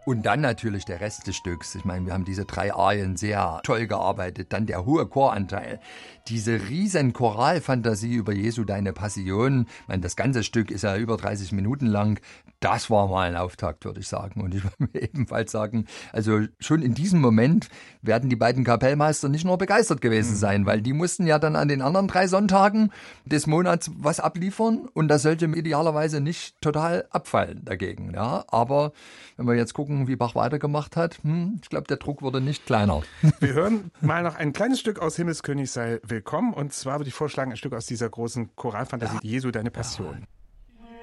Und dann natürlich der Rest des Stücks. Ich meine, wir haben diese 3 Arien sehr toll gearbeitet. Dann der hohe Choranteil. Diese riesen Choralfantasie über Jesu, deine Passion. Ich meine, das ganze Stück ist ja über 30 Minuten lang. Das war mal ein Auftakt, würde ich sagen. Und ich würde ebenfalls sagen, also schon in diesem Moment werden die beiden Kapellmeister nicht nur begeistert gewesen sein, weil die mussten ja dann an den anderen 3 Sonntagen des Monats was abliefern. Und das sollte idealerweise nicht total abfallen dagegen. Ja, aber wenn wir jetzt gucken, wie Bach weitergemacht hat, ich glaube, der Druck wurde nicht kleiner. Wir hören mal noch ein kleines Stück aus Himmelskönig sei willkommen. Und zwar würde ich vorschlagen, ein Stück aus dieser großen Choralfantasie Jesu, deine Passion.